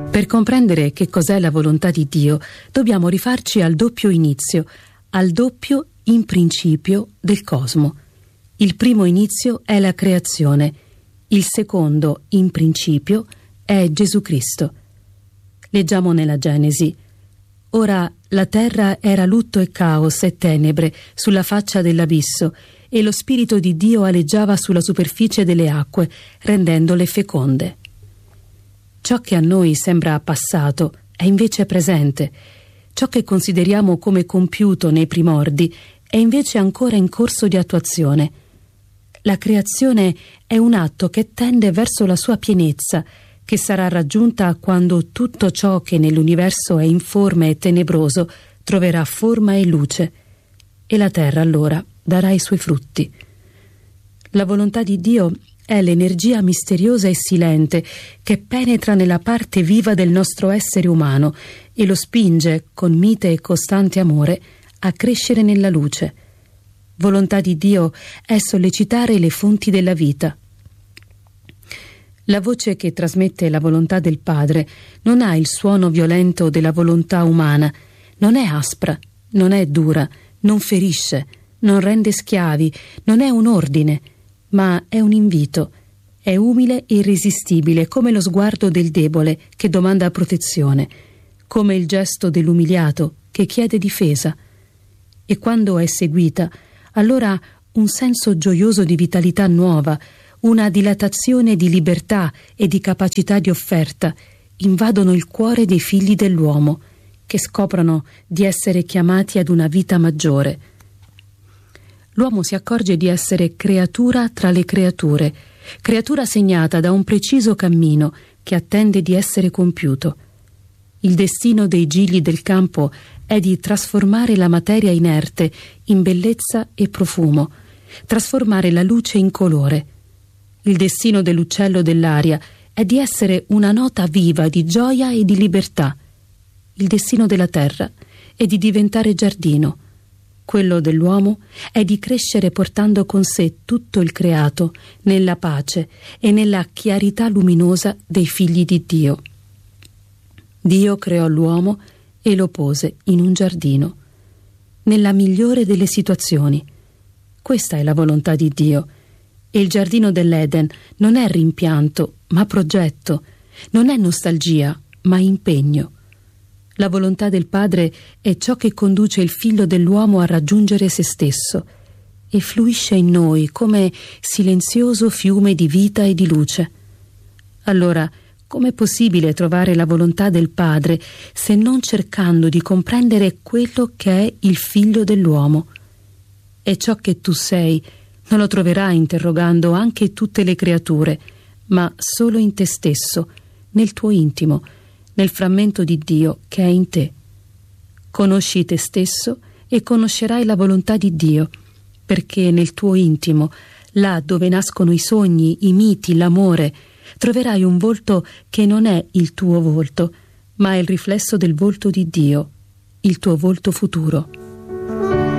Per comprendere che cos'è la volontà di Dio, dobbiamo rifarci al doppio inizio, al doppio in principio del cosmo. Il primo inizio è la creazione, il secondo in principio è Gesù Cristo. Leggiamo nella Genesi: ora la terra era lutto e caos e tenebre sulla faccia dell'abisso, e lo Spirito di Dio aleggiava sulla superficie delle acque, rendendole feconde. Ciò che a noi sembra passato è invece presente. Ciò che consideriamo come compiuto nei primordi è invece ancora in corso di attuazione. La creazione è un atto che tende verso la sua pienezza, che sarà raggiunta quando tutto ciò che nell'universo è informe e tenebroso troverà forma e luce, e la terra allora darà i suoi frutti. La volontà di Dio è l'energia misteriosa e silente che penetra nella parte viva del nostro essere umano e lo spinge, con mite e costante amore, a crescere nella luce. Volontà di Dio è sollecitare le fonti della vita. La voce che trasmette la volontà del Padre non ha il suono violento della volontà umana, non è aspra, non è dura, non ferisce, non rende schiavi, non è un ordine, ma è un invito. È umile e irresistibile come lo sguardo del debole che domanda protezione, come il gesto dell'umiliato che chiede difesa. E quando è seguita, allora un senso gioioso di vitalità nuova, una dilatazione di libertà e di capacità di offerta invadono il cuore dei figli dell'uomo, che scoprono di essere chiamati ad una vita maggiore. L'uomo si accorge di essere creatura tra le creature, creatura segnata da un preciso cammino che attende di essere compiuto. Il destino dei gigli del campo è di trasformare la materia inerte in bellezza e profumo, trasformare la luce in colore. Il destino dell'uccello dell'aria è di essere una nota viva di gioia e di libertà. Il destino della terra è di diventare giardino. Quello dell'uomo è di crescere portando con sé tutto il creato nella pace e nella chiarità luminosa dei figli di Dio. Dio creò l'uomo e lo pose in un giardino, nella migliore delle situazioni. Questa è la volontà di Dio. E il giardino dell'Eden non è rimpianto, ma progetto, non è nostalgia, ma impegno. La volontà del Padre è ciò che conduce il figlio dell'uomo a raggiungere se stesso e fluisce in noi come silenzioso fiume di vita e di luce. Allora, com'è possibile trovare la volontà del Padre se non cercando di comprendere quello che è il figlio dell'uomo? E ciò che tu sei non lo troverai interrogando anche tutte le creature, ma solo in te stesso, nel tuo intimo, nel frammento di Dio che è in te. Conosci te stesso e conoscerai la volontà di Dio, perché nel tuo intimo, là dove nascono i sogni, i miti, l'amore, troverai un volto che non è il tuo volto, ma è il riflesso del volto di Dio, il tuo volto futuro.